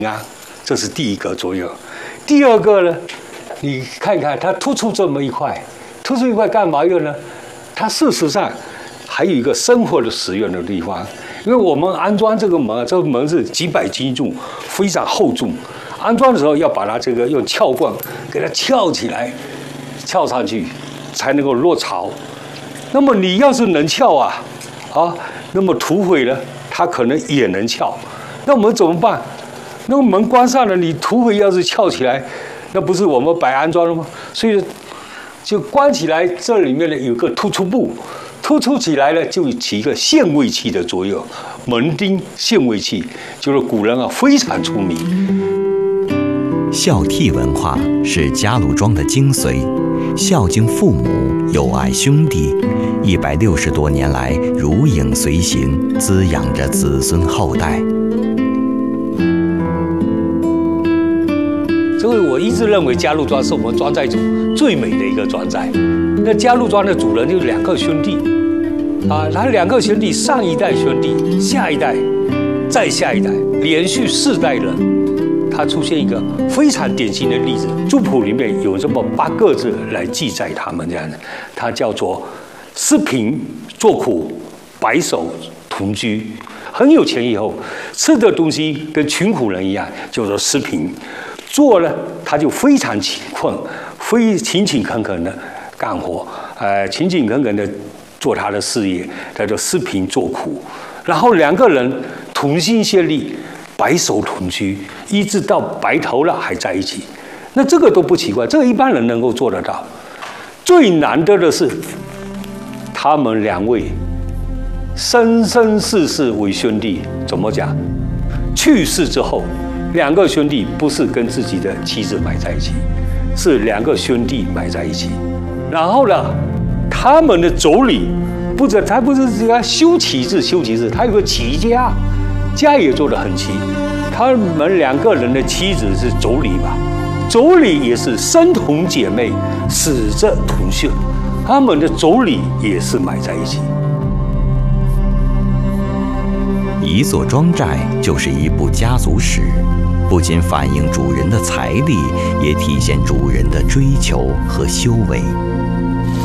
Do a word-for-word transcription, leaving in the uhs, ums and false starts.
啊，这是第一个作用。第二个呢，你看看它突出这么一块，突出一块干嘛用呢？它事实上还有一个生活的使用的地方，因为我们安装这个门，这个门是几百斤重，非常厚重。安装的时候要把它这个用撬棍给它撬起来，撬上去才能够落槽。那么你要是能撬啊，啊，那么土匪呢，他可能也能撬。那我们怎么办？那个门关上了，你土匪要是撬起来，那不是我们白安装了吗？所以就关起来，这里面呢有个突出部，突出起来呢就起一个限位器的作用。门钉限位器就是古人啊非常出名。 孝悌文化是家鲁庄的精髓，孝敬父母，友爱兄弟，一百六十多年来如影随形，滋养着子孙后代。 所以我一直认为嘉路庄是我们庄寨组最美的一个庄寨。那嘉路庄的主人就是两个兄弟，啊，他两个兄弟，上一代兄弟，下一代，再下一代，连续四代人。它出现一个非常典型的例子，族谱里面有这么八个字来记载他们这样的，它叫做施贫做苦，白手同居。很有钱以后，吃的东西跟穷苦人一样，叫做施贫。做呢，他就非常勤困，非勤勤恳恳的干活，呃，勤勤恳恳的做他的事业，叫做施贫做苦。然后两个人同心协力。白首同居，一直到白头了还在一起，那这个都不奇怪，这个一般人能够做得到。最难得的是，他们两位生生世世为兄弟。怎么讲？去世之后，两个兄弟不是跟自己的妻子埋在一起，是两个兄弟埋在一起。然后呢，他们的妯娌不是，他不是这个修齐字，修齐字，他有个齐家。家也做得很齐，他们两个人的妻子是妯娌吧，妯娌也是生同姐妹，死者同穴，他们的妯娌也是埋在一起。 一座庄寨就是一部家族史，不仅反映主人的财力，也体现主人的追求和修为。